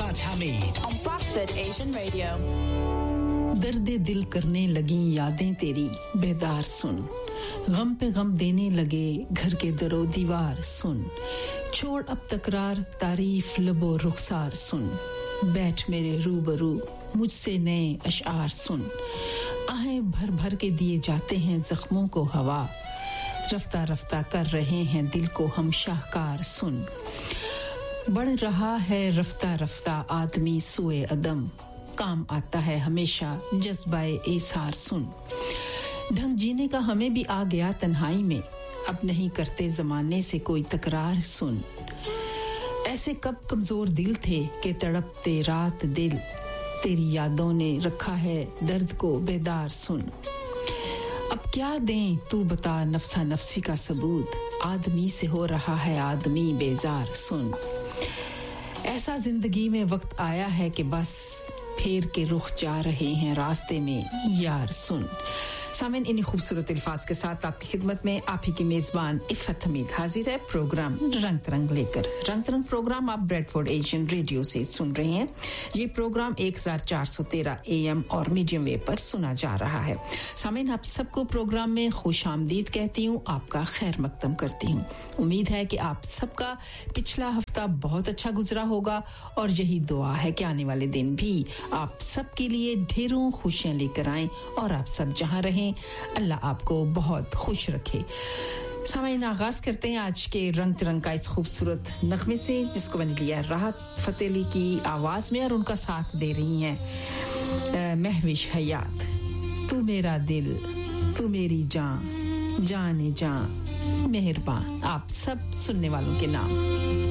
Arafat Hamid on Bradford Asian Radio. दर्द दिल करने लगी यादें तेरी बेदार सुन गम पे गम देने लगे घर के दरो दीवार सुन छोड़ अब तकरार तारीफ लबो रुखसार सुन बैठ मेरे रूबरू मुझसे नए अशआर सुन आहें भर भर के दिए जाते हैं जख्मों को हवा रफ्ता रफ्ता कर रहे हैं दिल को हम शाहकार सुन बढ़ रहा है रफ्ता रफ्ता आदमी सुए अदम काम आता है हमेशा जज्बाए इसार सुन ढंग जीने का हमें भी आ गया तन्हाई में अब नहीं करते ज़माने से कोई तकरार सुन ऐसे कब कमज़ोर दिल थे कि तड़पते रात दिल तेरी यादों ने रखा है दर्द को बेदार सुन अब क्या दें तू बता नफ्सा नफ्सी का सबूत आदमी से हो रहा है आदमी बेजार सुन ऐसा जिंदगी में वक्त आया है कि बस फेर के रुख जा रहे हैं रास्ते में यार सुन सामन इन खूबसूरत अल्फाज के साथ आपकी खिदमत में आप ही की मेजबान इफ़त हमीद हाजिर है प्रोग्राम रंग तरंग लेकर रंग तरंग प्रोग्राम आप ब्रैडफोर्ड एशियन रेडियो से सुन रहे हैं ये प्रोग्राम 1413 AM और मीडियम वेव पर सुना जा रहा है सामन आप सबको प्रोग्राम में खुशामदीद कहती हूं आपका खैर मकदम करती हूं उम्मीद है कि आप सबका पिछला हफ्ता बहुत अच्छा गुजरा होगा और यही दुआ है कि आने वाले दिन भी आप सब के लिए ढेरों खुशियां लेकर आएं और आप सब जहां रहें अल्लाह आपको बहुत खुश रखे सामईन आगाज करते हैं आज के रंग तिरंग का इस खूबसूरत नगमे से जिसको मैंने लिया राहत फ़तेह अली की आवाज में और उनका साथ दे रही हैं महविश हयात तू मेरा दिल तू मेरी जान जाने जान मेहरबान आप सब सुनने वालों के नाम